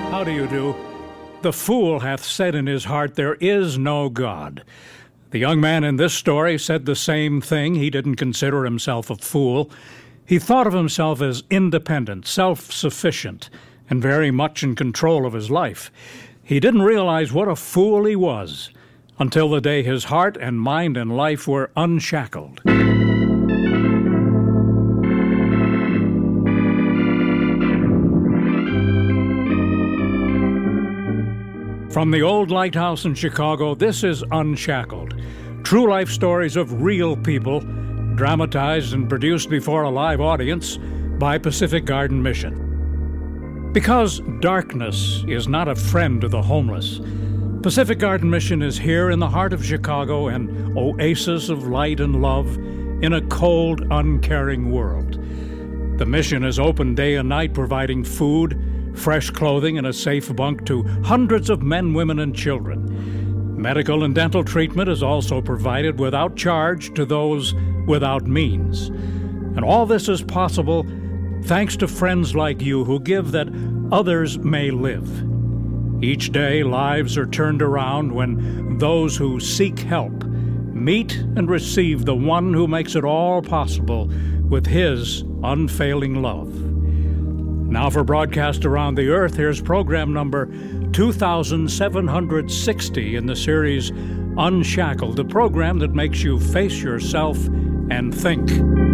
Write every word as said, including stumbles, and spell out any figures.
How do you do? The fool hath said in his heart, there is no God. The young man in this story said the same thing. He didn't consider himself a fool. He thought of himself as independent, self-sufficient, and very much in control of his life. He didn't realize what a fool he was until the day his heart and mind and life were unshackled. From the old lighthouse in Chicago, this is Unshackled. True life stories of real people, dramatized and produced before a live audience by Pacific Garden Mission. Because darkness is not a friend to the homeless, Pacific Garden Mission is here in the heart of Chicago, an oasis of light and love in a cold, uncaring world. The mission is open day and night, providing food, fresh clothing, and a safe bunk to hundreds of men, women, and children. Medical and dental treatment is also provided without charge to those without means. And all this is possible thanks to friends like you who give that others may live. Each day, lives are turned around when those who seek help meet and receive the one who makes it all possible with his unfailing love. Now for broadcast around the earth, here's program number two thousand seven hundred sixty in the series Unshackled, the program that makes you face yourself and think.